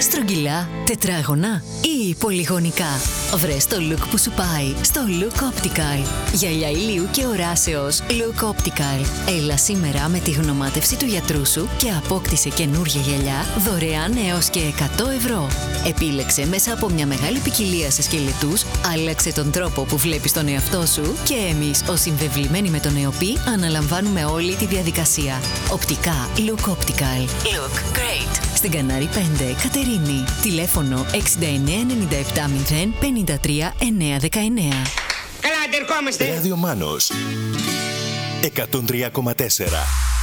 στρογγυλά, τετράγωνα ή πολυγωνικά. Βρες το look που σου πάει στο Look Optical. Γυαλιά ηλίου και οράσεως Look Optical. Έλα σήμερα με τη γνωμάτευση του γιατρού σου και απόκτησε καινούργια γυαλιά δωρεάν έως και 100 ευρώ. Επίλεξε μέσα από μια μεγάλη ποικιλία σε σκελετούς, άλλαξε τον τρόπο που βλέπεις τον εαυτό σου και εμείς ως συμβεβλημένοι με τον ΕΟΠΗ αναλαμβάνουμε όλη τη διαδικασία. Οπτικά Look Optical. Look great. Στην Κανάρη 5, Κατερίνη. Τηλέφωνο 69 97 0 53 919. Καλά, αντερχόμαστε. Ράδιο Μάνος 103,4.